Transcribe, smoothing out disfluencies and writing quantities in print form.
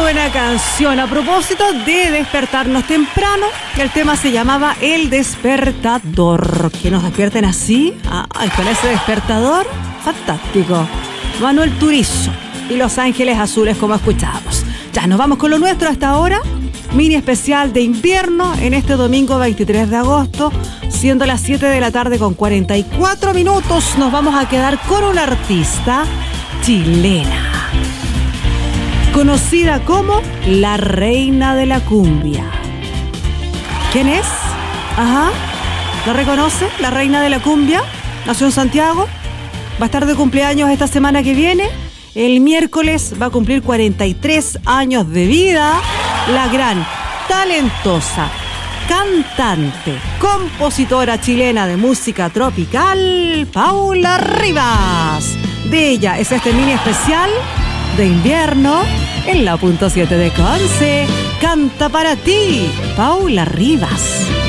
buena canción. A propósito de despertarnos temprano, el tema se llamaba El Despertador. Que nos despierten así, con ese despertador, fantástico. Manuel Turizo y Los Ángeles Azules, como escuchábamos. Ya nos vamos con lo nuestro hasta ahora. Mini especial de invierno en este domingo 23 de agosto, siendo las 7 de la tarde con 44 minutos. Nos vamos a quedar con una artista chilena, conocida como la reina de la cumbia. ¿Quién es? Ajá, ¿la reconoce? La reina de la cumbia. Nació en Santiago. Va a estar de cumpleaños esta semana que viene. El miércoles va a cumplir 43 años de vida. La gran, talentosa, cantante, compositora chilena de música tropical, Paula Rivas. De ella es este mini especial de invierno en la .7 de Conce. Canta para ti, Paula Rivas.